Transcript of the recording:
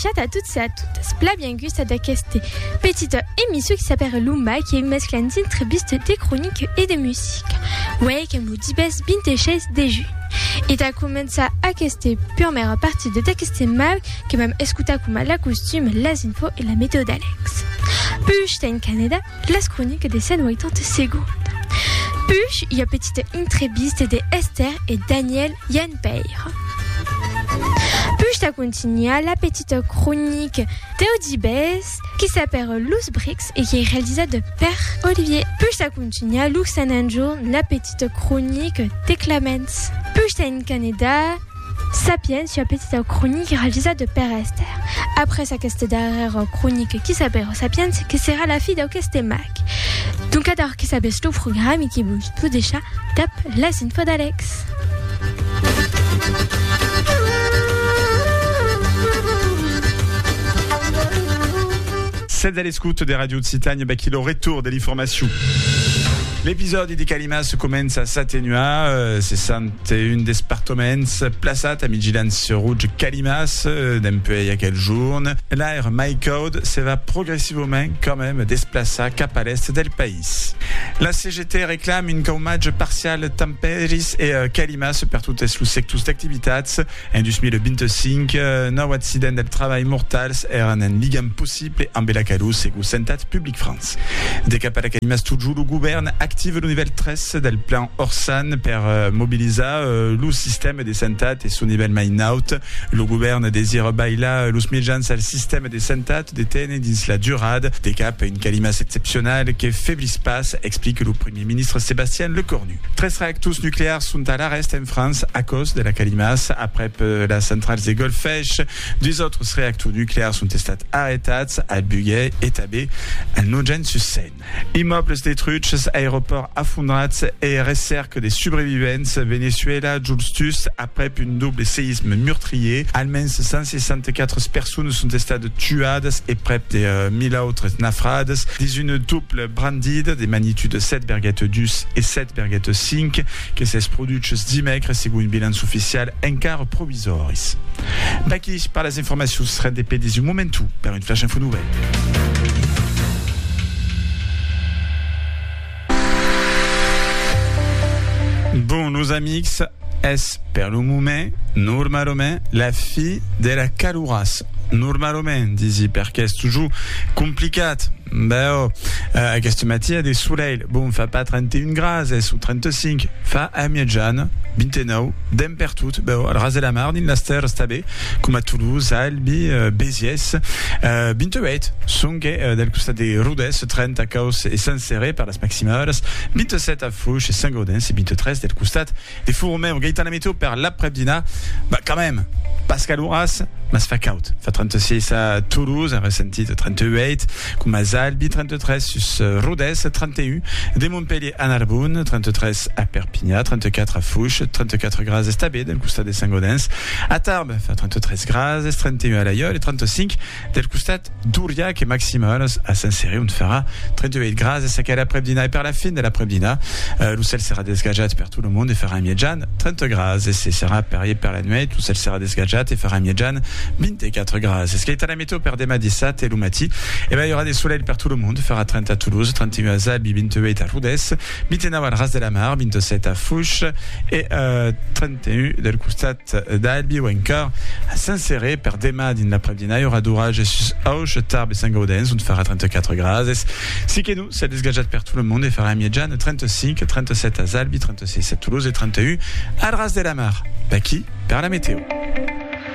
chat à toutes et à toutes. Spla bien gusta da queste petite émission qui s'appelle Lumba, qui est une mesclane d'intrébiste des chroniques et de musique. Ouais, comme vous dit best binte chaise des jus. Et t'as commencé à quester première partie de ta queste mal, qui même escuta comme la costume, les infos et la méthode d'Alex. Puis t'as une Canada, la chronique des 180 secondes. Puis il y a petite intrébiste des Esther et Daniel Yann Peyre. Puis je continue la petite chronique d'Audibès qui s'appelle Loose Bricks et qui est réalisée de Père Olivier. Puis je continue Lux and Angel, la petite chronique des Clemens. Puis je une Canada Sapiens, la petite chronique réalisée de Père Esther. Après sa queste derrière chronique qui s'appelle Sapiens, qui sera la fille d'Auguste Mac. Donc alors qui s'appelle le programme et qui bouge tout déjà, tape la info d'Alex. C'est à l'écoute des radios de Citagne, qui le retour de l'information. L'épisode di Calimas commence à s'atténuer, c'est 61 despartements plaçat a vigilance rouge Calimas d'un peu il y a quelques jours. L'air MyCode se va progressivement quand même déplacer cap à l'est del pays. La CGT réclame une caumage partiale Tamperis et Calimas per toutes les sectus d'activitats en 2025 no accident del travail mortals eren en ligam possible en Belacalou según Santat Public France. De cap à la Calimas toujours le gouvernement active le niveau 13 del plan Orsan per mobiliser le système de Santat et son niveau Mainout. Le gouvernement désire bailar los mitjans al système de Santat de tene dins la durade de cap une Calimas exceptionnelle qui faiblit pas, explique le Premier ministre Sébastien Lecornu. 13 réacteurs nucléaires sont à l'arrêt en France à cause de la Calimas. Après la centrale de Golfech, 2 autres réacteurs nucléaires sont arrêtés à Buguet et Tabé à Nogent-sur-Seine. Immeubles détruits, aéroports affondrats et recerques des survivants. Venezuela, Justus, après un double séisme meurtrier. Almenys 164 personnes sont tuées et près de 1000 autres naufrades. Des une double brandide des magnitudes 7,2 et 7,5 que s'est produite dimecres selon une bilance officielle encara provisoris. Baki par les informations seraient des pédés du momentum par une flash info nouvelle. Bon, nos amis, est per le moment, normalement, la fille de la Calouras. Normalement, disi, perché è toujours complicat. Aquesta mattina des soleil, bon, fa pas 31 grades, ou 35, fa a Mietjan, 29, dem per tout, al ras de la mar, din l'Aster, stabé, com a Toulouse, Albi, Béziers, 28, sonque del costat de Rodès, 30 a Caus et Saint-Céré par las maximales, 27 a Fouche et Saint-Gaudens, et 23 del costat de Fourmé, Gaëtan la météo per l'après-dina, quand même, Pascal Ouras, mas fa caut, fa 36 a Toulouse, un ressenti de 38, com a Albi, 33 sus Rodès, 31 de Montpellier à Narbonne, 33 à Perpignan, 34 à Fouche, 34 grades estabé del costat de Saint-Gaudens, à Tarbes fa 33 grades, 31 à l'Aïeul et 35 del costat d'Ouriac et Maximals à Saint-Céré, on fera 38 grades, et qu'à l'après-dina et per la fin de l'après-dina, l'Ussel sera desgajat per tout le monde et fera un miedjan 30 grades, et c'est sera perier per la nuit, l'Ussel sera desgajat et fera un miedjan 24 grades. C'est ce qui est à la météo per Dema Dissat et Lumati, et il y aura des soleils per tout le monde, fera 30 à Toulouse, 31 à Zalbi, 28 à Rodès, 29 à Ras de la Mar, 27 à Fouche et 31 del costat d'Albi ou encore à Saint-Céré per Dema din l'après-dina, il y aura d'orage sus Auch, Tarbes et Saint-Gaudens, on fera 34 grades. Si que nous, c'est desgajat per tout le monde et fera un miedjan 35, 37 à Zalbi, 36 à Toulouse et 31 à Ras de la Mar. Baki per la météo.